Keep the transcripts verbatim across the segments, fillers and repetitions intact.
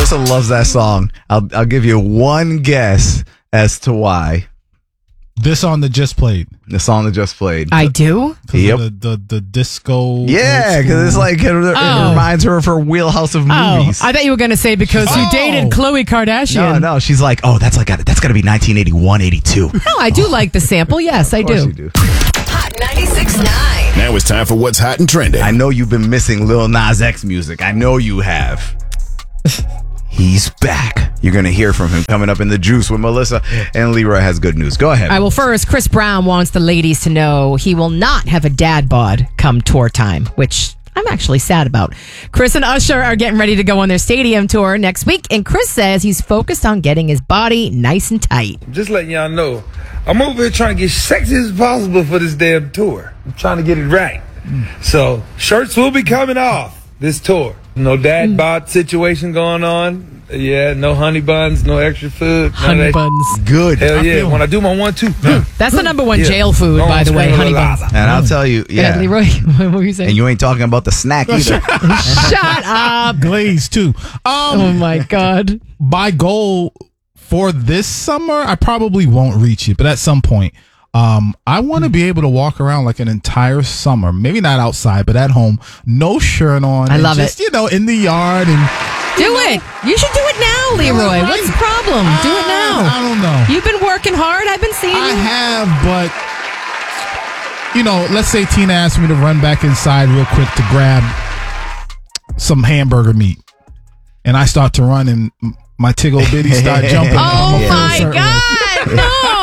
Melissa loves that song. I'll I'll give you one guess as to why. This song that just played. The song that just played. I do? Yep. The, the, the disco. Yeah, because it's like, it, it Oh. reminds her of her wheelhouse of Oh, movies. I thought you were going to say because you Oh. dated Khloe Kardashian. No, no, she's like, oh, that's like, that's got to be nineteen eighty-one, eighty-two. No, I do like the sample. Yes, I Of course do. you do. Hot ninety-six point nine. Now it's time for what's hot and trending. I know you've been missing Lil Nas X music. I know you have. He's back. You're going to hear from him coming up in The Juice with Melissa, and Leroy has good news. Go ahead. All right, well, first, Chris Brown wants the ladies to know he will not have a dad bod come tour time, which I'm actually sad about. Chris and Usher are getting ready to go on their stadium tour next week, and Chris says he's focused on getting his body nice and tight. Just letting y'all know, I'm over here trying to get sexy as possible for this damn tour. I'm trying to get it right. So, shirts will be coming off this tour. No dad bod situation going on. Yeah, no honey buns, no extra food. none of Honey that. buns. Good. Hell yeah, feel- when I do my one, two. That's the number one Yeah. jail food, Long by the way, screen honey lava. buns. And I'll tell you, Yeah, yeah. Leroy, what were you saying? And you ain't talking about the snack either. Shut up. Glaze, too. Um, Oh, my God. my goal for this summer, I probably won't reach it, but at some point, um, I want to be able to walk around like an entire summer, maybe not outside, but at home, no shirt on. I and love just, it. you know, in the yard and Do it. You should do it now, Leroy. Right? What's the problem? Do it I now. don't know. You've been working hard. I've been seeing I you. have, but you know, let's say Tina asked me to run back inside real quick to grab some hamburger meat, and I start to run, and my tiggle bitty start jumping. Oh, I'm gonna feel a my certain way. God.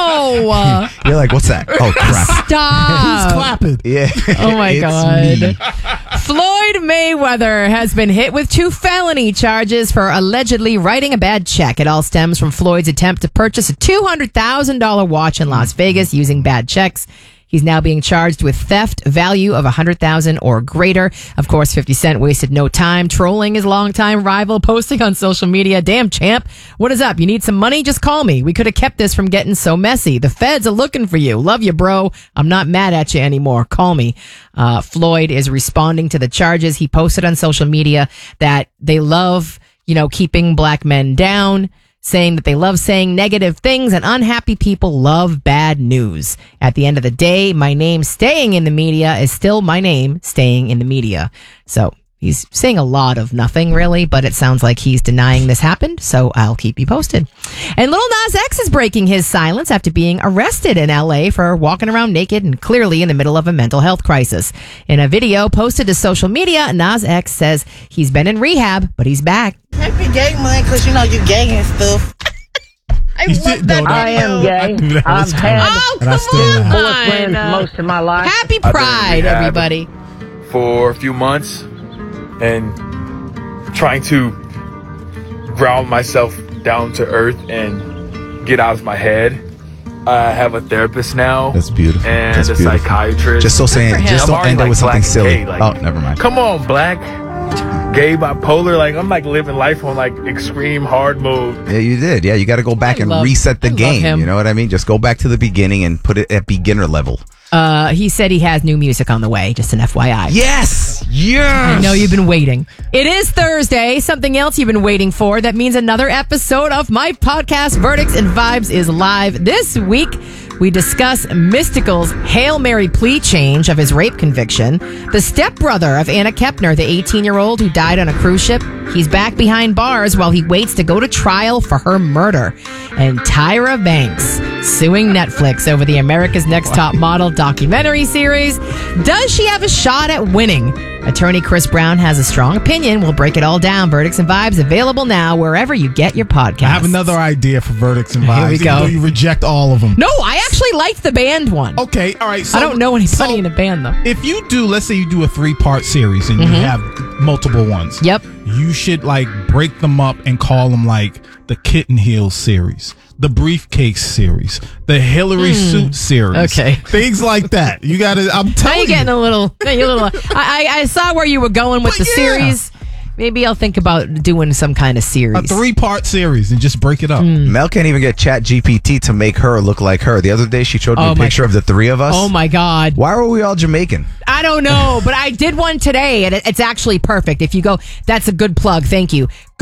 No. You're like, what's that? Oh, crap. Stop. Who's clapping? Yeah. Oh my It's God. me. Floyd Mayweather has been hit with two felony charges for allegedly writing a bad check. It all stems from Floyd's attempt to purchase a two hundred thousand dollars watch in Las Vegas using bad checks. He's now being charged with theft value of one hundred thousand dollars or greater. Of course, fifty Cent wasted no time trolling his longtime rival, posting on social media, "Damn, champ, what is up? You need some money? Just call me. We could have kept this from getting so messy. The feds are looking for you. Love you, bro. I'm not mad at you anymore. Call me." Uh, Floyd is responding to the charges. He posted on social media that they love, you know, keeping black men down, saying that they love saying negative things and unhappy people love bad news. At the end of the day, my name staying in the media is still my name staying in the media. So he's saying a lot of nothing really, but it sounds like he's denying this happened. So I'll keep you posted. And Lil Nas X is breaking his silence after being arrested in L A for walking around naked and clearly in the middle of a mental health crisis. In a video posted to social media, Nas X says he's been in rehab, but he's back. Happy gay month, because you know you gay and stuff. I You love did- that. no, I am I knew gay. that I've was had coming. Oh, And I come still am. boyfriends on. most of my life. Happy been in Pride, rehab. everybody. For a few months and trying to ground myself down to earth and get out of my head. I have a therapist now. That's beautiful. And That's a beautiful. psychiatrist. Just so saying, for him. just I'm don't already end it like with something black and silly. gay, like- Oh, never mind. Come on, black, gay, bipolar. Like, I'm like living life on like extreme hard mode. Yeah, you did. Yeah, you got to go back I and love- reset the I love game. him. You know what I mean? Just go back to the beginning and put it at beginner level. Uh, he said he has new music on the way, just an F Y I. Yes! Yes! I know you've been waiting. It is Thursday. Something else you've been waiting for. That means another episode of my podcast, Verdicts and Vibes, is live. This week, we discuss Mystical's Hail Mary plea change of his rape conviction, the stepbrother of Anna Kepner, the eighteen-year-old who died on a cruise ship. He's back behind bars while he waits to go to trial for her murder. And Tyra Banks suing Netflix over the America's Next Top Model documentary series. Does she have a shot at winning? Attorney Chris Brown has a strong opinion. We'll break it all down. Verdicts and Vibes available now wherever you get your podcasts. I have another idea for verdicts and vibes. Here we even go. though you reject all of them. No, I actually liked the band one. Okay, all right. So, I don't know anybody so in the band though. If you do, let's say you do a three-part series and Mm-hmm. you have multiple ones. Yep. You should like break them up and call them like the Kitten Heels series, the Briefcase series, the Hillary Suit series. Okay. Things like that. You got to, I'm Now telling you're getting you. a little. Now you're a little. I, I I saw where you were going with But the yeah. series. Maybe I'll think about doing some kind of series. A three-part series and just break it up. Mm. Mel can't even get Chat G P T to make her look like her. The other day, she showed me Oh a my- picture of the three of us. Oh my God. Why were we all Jamaican? I don't know, but I did one today, and it, it's actually perfect. If you go, that's a good plug. Thank you.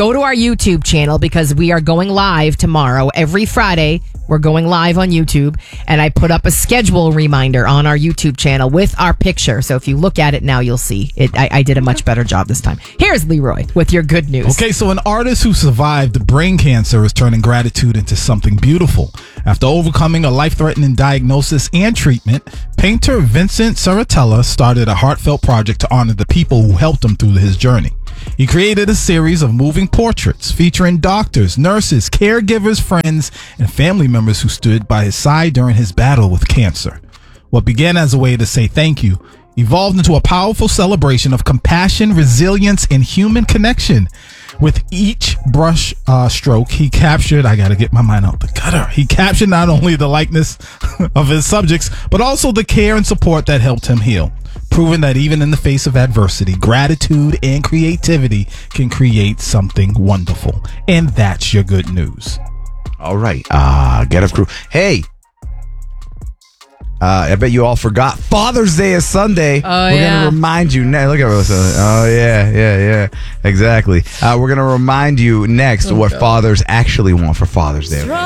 go to our YouTube channel because we are going live tomorrow. Every Friday, we're going live on YouTube. And I put up a schedule reminder on our YouTube channel with our picture. So if you look at it now, you'll see it. I, I did a much better job this time. Here's Leroy with your good news. Okay, so an artist who survived brain cancer is turning gratitude into something beautiful. After overcoming a life-threatening diagnosis and treatment, painter Vincent Saratella started a heartfelt project to honor the people who helped him through his journey. He created a series of moving portraits featuring doctors, nurses, caregivers, friends, and family members who stood by his side during his battle with cancer. What began as a way to say thank you evolved into a powerful celebration of compassion, resilience, and human connection. With each brush uh, stroke, he captured, I gotta get my mind out the gutter, he captured not only the likeness of his subjects, but also the care and support that helped him heal, proving that even in the face of adversity, gratitude and creativity can create something wonderful. And that's your good news. All right. Uh, Get Up Crew. Hey. Uh, I bet you all forgot Father's Day is Sunday. Oh, we're yeah. going to remind you. Look at us. Oh, yeah, yeah, yeah. Exactly. Uh, we're going to remind you next Oh, what God. fathers actually want for Father's Day.